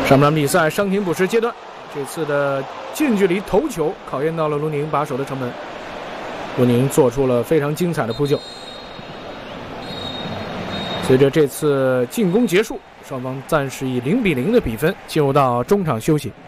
上半场比赛伤停补时阶段，这次的近距离头球考验到了卢宁把守的城门，卢宁做出了非常精彩的扑救。随着这次进攻结束，双方暂时以0-0的比分进入到中场休息。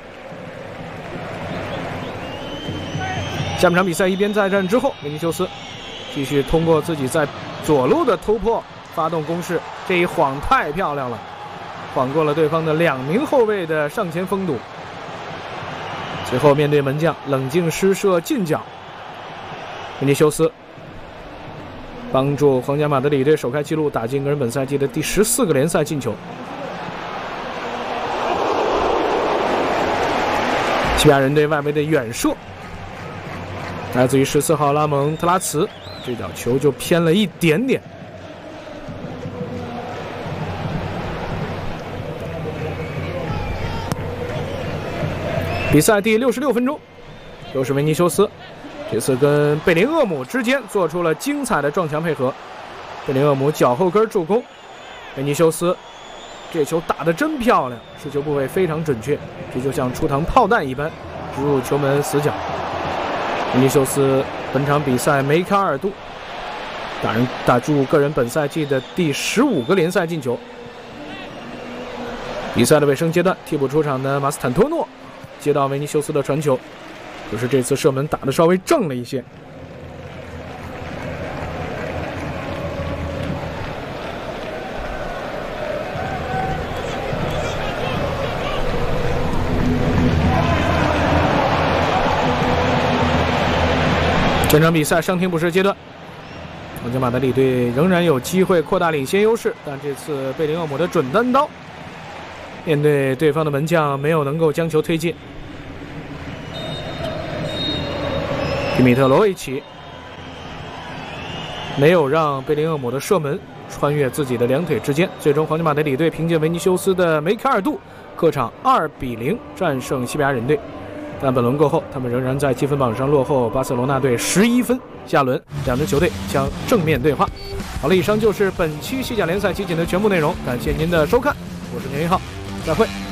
下半场比赛一边再战之后，维尼修斯继续通过自己在左路的突破发动攻势，这一晃太漂亮了，晃过了对方的2名后卫的上前封堵。随后面对门将冷静施射近角，维尼修斯帮助皇家马德里队首开纪录，打进个人本赛季的第14个联赛进球。西班牙人队外围的远射来自于14号拉蒙特拉茨，这脚球就偏了一点点。比赛第66分钟，又是维尼修斯，这次跟贝林厄姆之间做出了精彩的撞墙配合，贝林厄姆脚后跟助攻，维尼修斯这球打得真漂亮，持球部位非常准确，这就像出膛炮弹一般直入球门死角。维尼修斯本场比赛梅开2度，打入个人本赛季的第15个联赛进球。比赛的尾声阶段，替补出场的马斯坦托诺接到维尼修斯的传球，可是这次射门打得稍微正了一些。整场比赛伤停补时阶段，皇家马德里队仍然有机会扩大领先优势，但这次贝林厄姆的准单刀面对对方的门将没有能够将球推进。迪米特罗维奇没有让贝林厄姆的射门穿越自己的2腿之间，最终皇家马德里队凭借维尼修斯的梅开2度，客场2-0战胜西班牙人队。但本轮过后，他们仍然在积分榜上落后巴塞罗那队11分，下轮2支球队将正面对话。好了，以上就是本期西甲联赛集锦的全部内容，感谢您的收看，我是年1号，再会。